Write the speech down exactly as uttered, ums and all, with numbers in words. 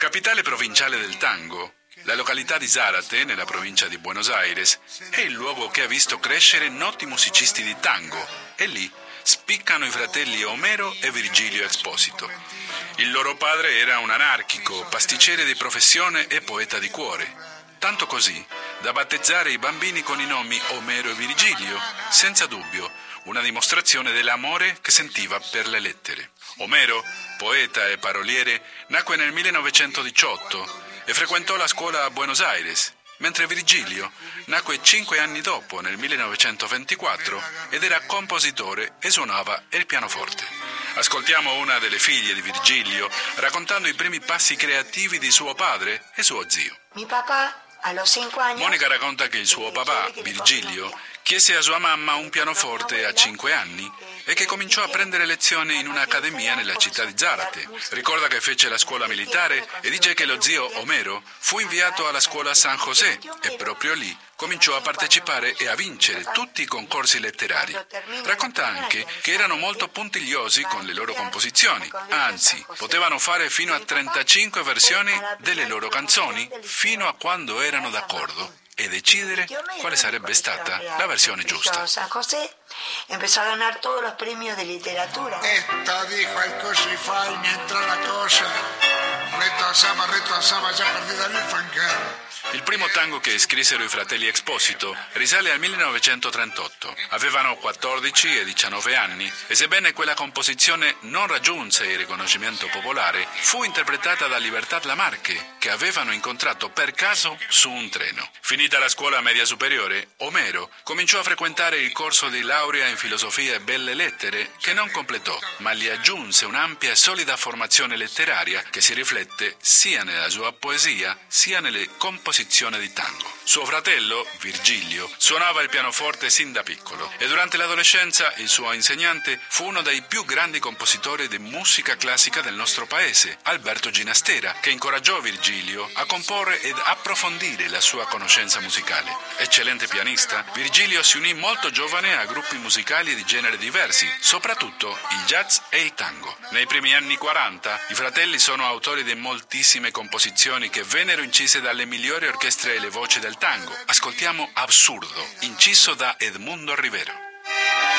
Capitale provinciale del tango, la località di Zárate, nella provincia di Buenos Aires, è il luogo che ha visto crescere noti musicisti di tango e lì spiccano i fratelli Homero e Virgilio Expósito. Il loro padre era un anarchico, pasticcere di professione e poeta di cuore, tanto così da battezzare i bambini con i nomi Omero e Virgilio, senza dubbio una dimostrazione dell'amore che sentiva per le lettere. Omero, poeta e paroliere, nacque nel millenovecentodiciotto e frequentò la scuola a Buenos Aires, mentre Virgilio nacque cinque anni dopo, nel millenovecentoventiquattro, ed era compositore e suonava il pianoforte. Ascoltiamo una delle figlie di Virgilio raccontando i primi passi creativi di suo padre e suo zio. Mi papà, a los cinco años, Monica racconta che il suo papà, Virgilio, chiese a sua mamma un pianoforte a cinque anni e che cominciò a prendere lezioni in un'accademia nella città di Zárate. Ricorda che fece la scuola militare e dice che lo zio Homero fu inviato alla scuola San José e proprio lì cominciò a partecipare e a vincere tutti i concorsi letterari. Racconta anche che erano molto puntigliosi con le loro composizioni, anzi, potevano fare fino a trentacinque versioni delle loro canzoni, fino a quando erano d'accordo e decidere quale sarebbe stata la versione giusta. San José empezó a ganar todos los premios de literatura. Esto dijo el Cusify mientras la cosa retrasaba, retrasaba, ya perdida el fangar. Il primo tango che scrissero i fratelli Expósito risale al millenovecentotrentotto. Avevano quattordici e diciannove anni e sebbene quella composizione non raggiunse il riconoscimento popolare, fu interpretata da Libertad Lamarque, che avevano incontrato per caso su un treno. Finita la scuola media superiore, Homero cominciò a frequentare il corso di laurea in filosofia e belle lettere, che non completò, ma gli aggiunse un'ampia e solida formazione letteraria che si riflette sia nella sua poesia sia nelle composizioni di tango. Suo fratello, Virgilio, suonava il pianoforte sin da piccolo e durante l'adolescenza il suo insegnante fu uno dei più grandi compositori di musica classica del nostro paese, Alberto Ginastera, che incoraggiò Virgilio a comporre ed approfondire la sua conoscenza musicale. Eccellente pianista, Virgilio si unì molto giovane a gruppi musicali di generi diversi, soprattutto il jazz e il tango. Nei primi anni quaranta i fratelli sono autori di moltissime composizioni che vennero incise dalle migliori orchestre e le voci del tango. Ascoltiamo Absurdo, inciso da Edmundo Rivero.